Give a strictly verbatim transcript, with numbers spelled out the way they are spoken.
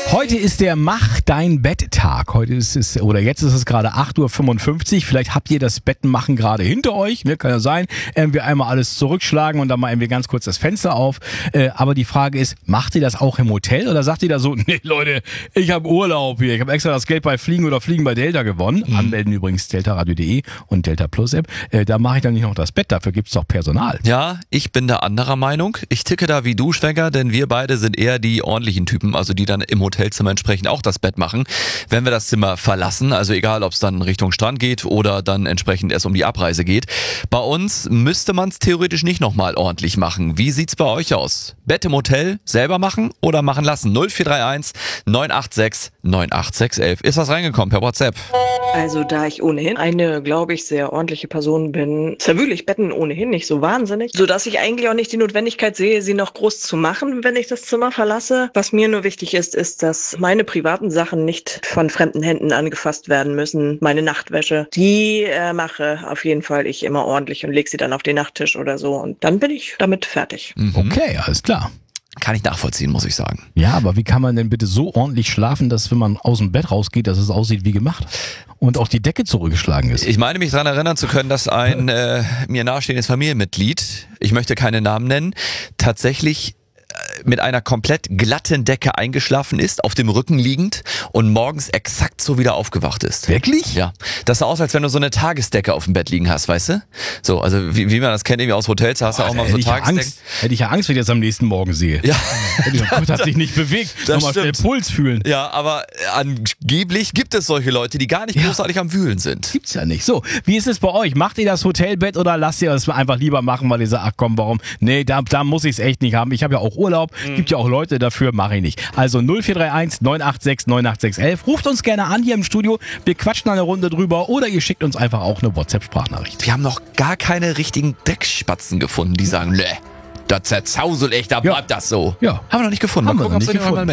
Heute ist der Mach dein Bett-Tag. Heute ist es, oder jetzt ist es gerade acht Uhr fünfundfünfzig. Vielleicht habt ihr das Bettenmachen gerade hinter euch. Ne, kann ja sein. Irgendwie einmal alles zurückschlagen und dann mal irgendwie ganz kurz das Fenster auf. Äh, aber die Frage ist, macht ihr das auch im Hotel oder sagt ihr da so, nee Leute, ich habe Urlaub hier. Ich habe extra das Geld bei Fliegen oder Fliegen bei Delta gewonnen. Mhm. Anmelden übrigens deltaradio punkt de und Delta Plus App. Äh, da mache ich dann nicht noch das Bett. Dafür gibt's doch Personal. Ja, ich bin da anderer Meinung. Ich ticke da wie du, Schwenker, denn wir beide sind eher die ordentlichen Typen, also die dann im Hotelzimmer entsprechend auch das Bett machen, wenn wir das Zimmer verlassen. Also egal, ob es dann Richtung Strand geht oder dann entsprechend erst um die Abreise geht. Bei uns müsste man es theoretisch nicht nochmal ordentlich machen. Wie sieht's bei euch aus? Bett im Hotel selber machen oder machen lassen? null vier drei eins neun acht sechs neun acht sechs elf. Ist was reingekommen per WhatsApp? Also da ich ohnehin eine, glaube ich, sehr ordentliche Person bin, zerwühle ich Betten ohnehin nicht so wahnsinnig, sodass ich eigentlich auch nicht die Notwendigkeit sehe, sie noch groß zu machen, wenn ich das Zimmer verlasse. Was mir nur wichtig ist, ist, dass meine privaten Sachen nicht von fremden Händen angefasst werden müssen. Meine Nachtwäsche, die äh, mache auf jeden Fall ich immer ordentlich und lege sie dann auf den Nachttisch oder so und dann bin ich damit fertig. Mhm. Okay, alles klar. Kann ich nachvollziehen, muss ich sagen. Ja, aber wie kann man denn bitte so ordentlich schlafen, dass wenn man aus dem Bett rausgeht, dass es aussieht wie gemacht und auch die Decke zurückgeschlagen ist? Ich meine mich daran erinnern zu können, dass ein äh, mir nahestehendes Familienmitglied, ich möchte keine Namen nennen, tatsächlich mit einer komplett glatten Decke eingeschlafen ist, auf dem Rücken liegend und morgens exakt so wieder aufgewacht ist. Wirklich? Ja. Das sah aus, als wenn du so eine Tagesdecke auf dem Bett liegen hast, weißt du? So, also wie, wie man das kennt, irgendwie aus Hotels, da hast du Boah, auch mal hätte so ich ja Tagesdecken. Angst, hätte ich ja Angst, wenn ich das am nächsten Morgen sehe. Ja. Der Gott hat sich nicht bewegt. Das Nochmal schnell stimmt. Puls fühlen. Ja, aber angeblich gibt es solche Leute, die gar nicht Ja. großartig am Wühlen sind. Gibt's ja nicht. So, wie ist es bei euch? Macht ihr das Hotelbett oder lasst ihr das einfach lieber machen, weil ihr sagt, ach komm, warum? Nee, da, da muss ich es echt nicht haben. Ich habe ja auch Urlaub. Mhm. Gibt ja auch Leute dafür, mache ich nicht. Also null vier drei eins neun acht sechs neun acht sechs elf. Ruft uns gerne an hier im Studio. Wir quatschen eine Runde drüber oder ihr schickt uns einfach auch eine WhatsApp-Sprachnachricht. Wir haben noch gar keine richtigen Dreckspatzen gefunden, die sagen, nee, das zerzausel echt, da bleibt das so. Ja. Haben wir noch nicht gefunden. Haben Mal wir gucken, noch ob nicht sie irgendwann mal gefunden.